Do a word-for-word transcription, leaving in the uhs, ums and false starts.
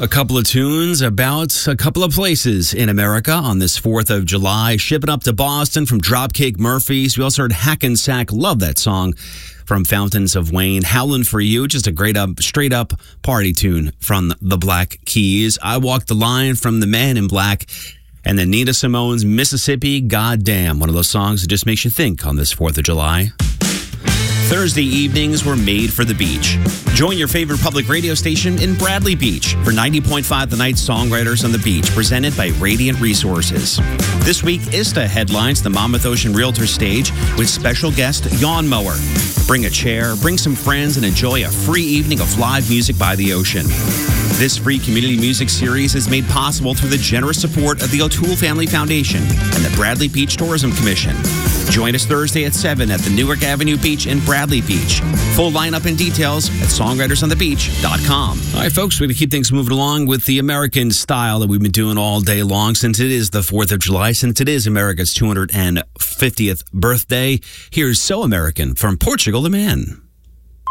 A couple of tunes about a couple of places in America on this fourth of July. Shipping up to Boston from Dropkick Murphys. We also heard Hackensack. Love that song from Fountains of Wayne. Howlin' for You. Just a great up, straight up party tune from the Black Keys. I Walk the Line from the Man in Black. And then Nina Simone's Mississippi Goddamn. One of those songs that just makes you think on this fourth of July. Thursday evenings were made for the beach. Join your favorite public radio station in Bradley Beach for ninety point five The Night Songwriters on the Beach, presented by Radiant Resources. This week, ISTA headlines the Monmouth Ocean Realtor stage with special guest Yawn Mower. Bring a chair, bring some friends, and enjoy a free evening of live music by the ocean. This free community music series is made possible through the generous support of the O'Toole Family Foundation and the Bradley Beach Tourism Commission. Join us Thursday at seven at the Newark Avenue Beach in Bradley Beach. Full lineup and details at songwriters on the beach dot com. All right, folks, we're going to keep things moving along with the American style that we've been doing all day long since it is the fourth of July, since it is America's two hundred fiftieth birthday. Here's So American from Portugal the Man.